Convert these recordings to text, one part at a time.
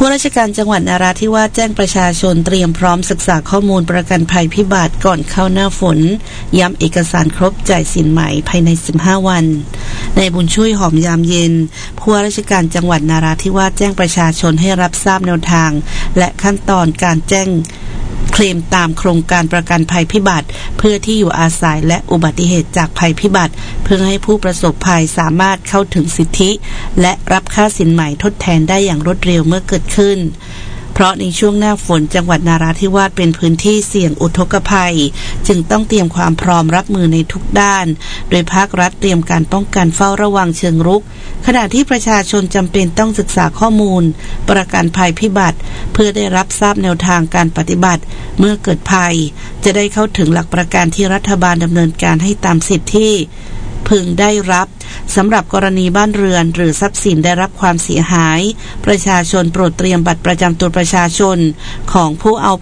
ผู้ราชการจังหวัดนราธิวาสแจ้งประชาชนเตรียมพร้อมศึกษาข้อมูลประกันภัยพิบัติก่อนเข้าหน้าฝนย้ำเอกสารครบจ่ายสินใหม่ภายใน15วันนายบุญช่วยหอมยามเย็นผู้ว่าราชการจังหวัดนราธิวาสแจ้งประชาชนให้รับทราบแนวทางและขั้นตอนการแจ้งเคลมตามโครงการประกันภัยพิบัติเพื่อที่อยู่อาศัยและอุบัติเหตุจากภัยพิบัติเพื่อให้ผู้ประสบภัยสามารถเข้าถึงสิทธิและรับค่าสินใหม่ทดแทนได้อย่างรวดเร็วเมื่อเกิดขึ้นเพราะในช่วงหน้าฝนจังหวัดนราธิวาสเป็นพื้นที่เสี่ยงอุทกภัยจึงต้องเตรียมความพร้อมรับมือในทุกด้านโดยภาครัฐเตรียมการป้องกันเฝ้าระวังเชิงรุกขณะที่ประชาชนจำเป็นต้องศึกษาข้อมูลประกันภัยพิบัติเพื่อได้รับทราบแนวทางการปฏิบัติเมื่อเกิดภัยจะได้เข้าถึงหลักประกันที่รัฐบาลดำเนินการให้ตามสิทธิที่พึงได้รับสำหรับกรณีบ้านเรือนหรือทรัพย์สินได้รับความเสียหายประชาชนโปรดเตรียมบัตรประจำตัวประชาชนของผู้เอา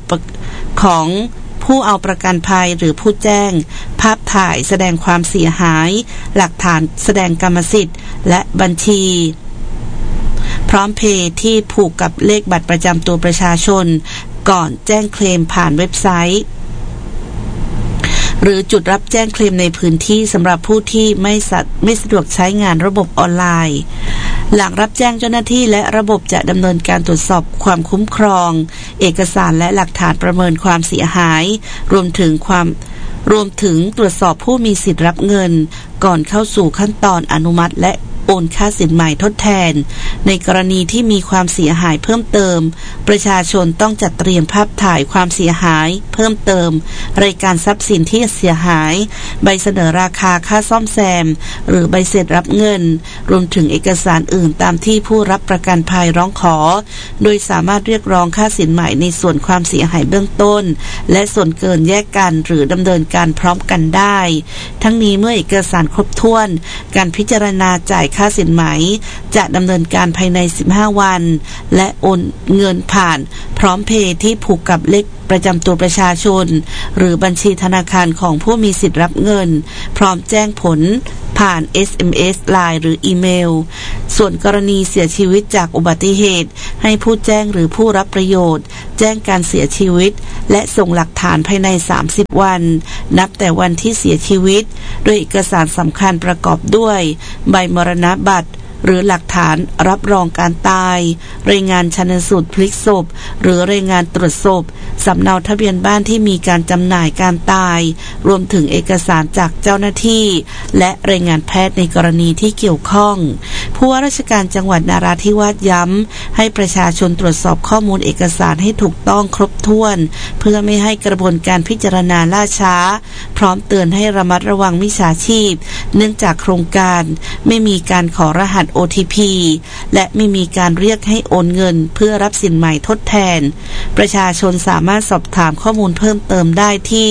ประกันภัยหรือผู้แจ้งภาพถ่ายแสดงความเสียหายหลักฐานแสดงกรรมสิทธิ์และบัญชีพร้อมเพย์ที่ผูกกับเลขบัตรประจำตัวประชาชนก่อนแจ้งเคลมผ่านเว็บไซต์หรือจุดรับแจ้งเคลมในพื้นที่สำหรับผู้ที่ไม่สะดวกใช้งานระบบออนไลน์หลังรับแจ้งเจ้าหน้าที่และระบบจะดำเนินการตรวจสอบความคุ้มครองเอกสารและหลักฐานประเมินความเสียหายรวมถึงตรวจสอบผู้มีสิทธิ์รับเงินก่อนเข้าสู่ขั้นตอนอนุมัติและโอนค่าสินใหม่ทดแทนในกรณีที่มีความเสียหายเพิ่มเติมประชาชนต้องจัดเตรียมภาพถ่ายความเสียหายเพิ่มเติมรายการทรัพย์สินที่เสียหายใบเสนอราคาค่าซ่อมแซมหรือใบเสร็จรับเงินรวมถึงเอกสารอื่นตามที่ผู้รับประกันภัยร้องขอโดยสามารถเรียกร้องค่าสินใหม่ในส่วนความเสียหายเบื้องต้นและส่วนเกินแยกกันหรือดำเนินการพร้อมกันได้ทั้งนี้เมื่อเอกสารครบถ้วนการพิจารณาจ่ายค่าสินไหมจะดำเนินการภายใน15วันและโอนเงินผ่านพร้อมเพย์ที่ผูกกับเลขประจำตัวประชาชนหรือบัญชีธนาคารของผู้มีสิทธิ์รับเงินพร้อมแจ้งผลผ่าน SMS LINE หรืออีเมลส่วนกรณีเสียชีวิตจากอุบัติเหตุให้ผู้แจ้งหรือผู้รับประโยชน์แจ้งการเสียชีวิตและส่งหลักฐานภายใน30วันนับแต่วันที่เสียชีวิตโดยเอกสารสำคัญประกอบด้วยใบมรณบัตรหรือหลักฐานรับรองการตายรายงานชันสูตรพลิกศพหรือรายงานตรวจศพสำเนาทะเบียนบ้านที่มีการจำหน่ายการตายรวมถึงเอกสารจากเจ้าหน้าที่และรายงานแพทย์ในกรณีที่เกี่ยวข้องผู้ว่าราชการจังหวัดนราธิวาสย้ำให้ประชาชนตรวจสอบข้อมูลเอกสารให้ถูกต้องครบถ้วนเพื่อไม่ให้กระบวนการพิจารณาล่าช้าพร้อมเตือนให้ระมัดระวังมิจฉาชีพเนื่องจากโครงการไม่มีการขอรหัสOTP และไม่มีการเรียกให้โอนเงินเพื่อรับสินใหม่ทดแทนประชาชนสามารถสอบถามข้อมูลเพิ่มเติมได้ที่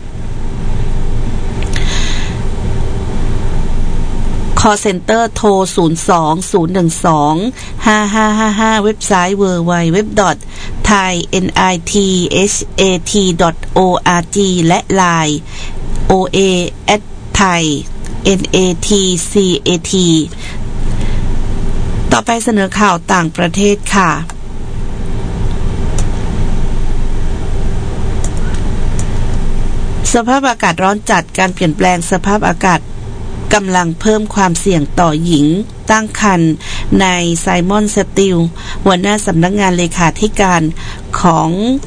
call center โทร 02-012-5555 เว็บไซต์ www.thainithat.org และ LINE oa@thai.natcatต่อไปเสนอข่าวต่างประเทศค่ะสภาพอากาศร้อนจัดการเปลี่ยนแปลงสภาพอากาศกำลังเพิ่มความเสี่ยงต่อหญิงตั้งครรภ์นายไซมอนสติลหัวหน้าสำนักงานเลขาธิการของ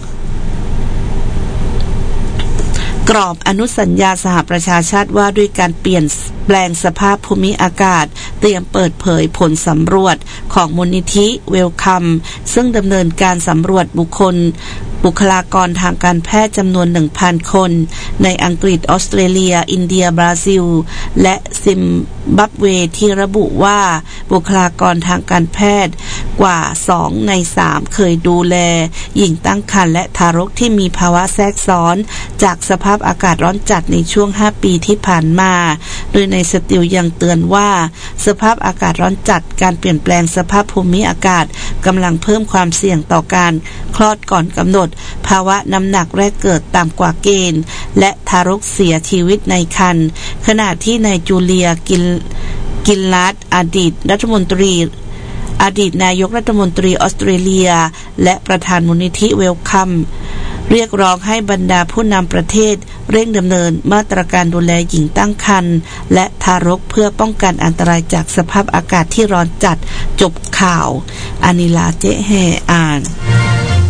กรอบอนุสัญญาสหประชาชาติว่าด้วยการเปลี่ยนแปลงสภาพภูมิอากาศเตรียมเปิดเผยผลสำรวจของมูลนิธิเวลคัมซึ่งดำเนินการสำรวจบุคลากรทางการแพทย์จำนวน 1,000 คนในอังกฤษออสเตรเลียอินเดียบราซิลและซิมบับเวที่ระบุว่าบุคลากรทางการแพทย์กว่า2ใน3เคยดูแลหญิงตั้งครรภ์และทารกที่มีภาวะแทรกซ้อนจากสภาพอากาศร้อนจัดในช่วง5ปีที่ผ่านมาโดยในสติลยังเตือนว่าสภาพอากาศร้อนจัดการเปลี่ยนแปลงสภาพภูมิอากาศกำลังเพิ่มความเสี่ยงต่อการคลอดก่อนกำหนดภาวะน้ำหนักแรกเกิดต่ำกว่าเกณฑ์และทารกเสียชีวิตในครรภ์ขณะที่นายจูเลียกินลาดอดีตรัฐมนตรีออดีตนายกรัฐมนตรีออสเตรเลียและประธานมูลนิธิเวลคัมเรียกร้องให้บรรดาผู้นำประเทศเร่งดำเนินมาตรการดูแลหญิงตั้งครรภ์และทารกเพื่อป้องกันอันตรายจากสภาพอากาศที่ร้อนจัดจบข่าวอานิลาเจแฮอ่าน